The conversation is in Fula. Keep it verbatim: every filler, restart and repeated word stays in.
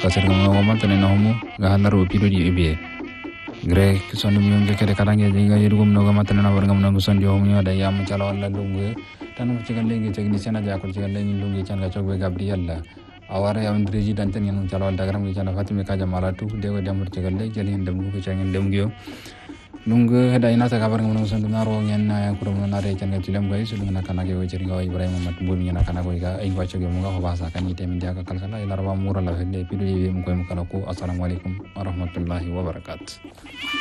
kasir ngam ngam tane na homo ga halaro pido di ebe gre son mi ngi kede karange dinga yirgum no ga matane na war ngam no son di homo da yam chala wala lungu tan ci galle ngi technicien ja ko ci galle ngi lungu ci ga chogbe gabriel awara yam president tan ngam chala wala gram ngi chala fatimi ka jamala tu de go jamur ci galle jeli ndem ko ci ngam dem gyo nunggu heda ina sa kabar ngam son na ro ngen na ko mo na re chan ga tilam ga isu na kana ge wajiri ga ibrahim mat bul mi na kana go ga ay wa choge mo ga basa kan ite min jaga kal kala ila rawa mura la hede pidu yi mo ko mo kala ko assalamu alaikum warahmatullahi wabarakatuh.